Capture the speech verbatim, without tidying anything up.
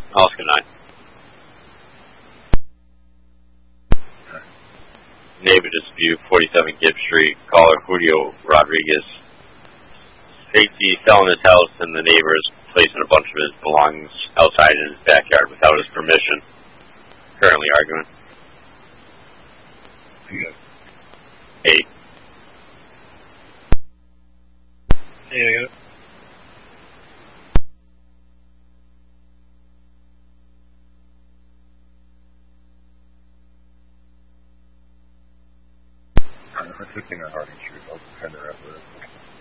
Oscar nine. Neighbor dispute, forty-seven Gibb Street. Caller Julio Rodriguez. Safety selling his house, and the neighbor is placing a bunch of his belongings outside in his backyard without his permission. Currently arguing. Yeah. Eight. Yeah. I'm fixing a Harding Street. I'll send her after this.